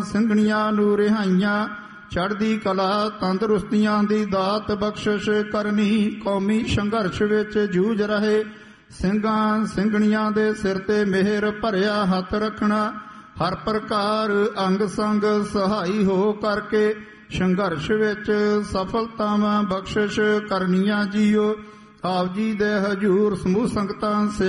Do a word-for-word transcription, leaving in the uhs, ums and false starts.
ਸਿੰਘਣੀਆਂ ਨੂੰ ਰਿਹਾਈਆਂ, ਚੜ੍ਹਦੀ ਕਲਾ ਤੰਦਰੁਸਤੀਆਂ ਦੀ ਦਾਤ ਬਖਸ਼ਿਸ਼ ਕਰਨੀ। ਕੌਮੀ ਸੰਘਰਸ਼ ਵਿੱਚ ਜੂਝ ਰਹੇ ਸਿੰਘਾਂ ਸਿੰਘਣੀਆਂ ਦੇ ਸਿਰ ਤੇ ਮਿਹਰ ਭਰਿਆ ਹੱਥ ਰੱਖਣਾ। ਹਰ ਪ੍ਰਕਾਰ ਅੰਗ ਸੰਗ ਸਹਾਈ ਹੋ ਕਰਕੇ ਸੰਘਰਸ਼ ਵਿੱਚ ਸਫਲਤਾਵਾਂ ਬਖਸ਼ਿਸ਼ ਕਰਨੀਆਂ। ਜੀਓ ਆਪ ਜੀ ਦੇ ਹਜੂਰ ਸਮੂਹ ਸੰਗਤਾਂ ਸੇ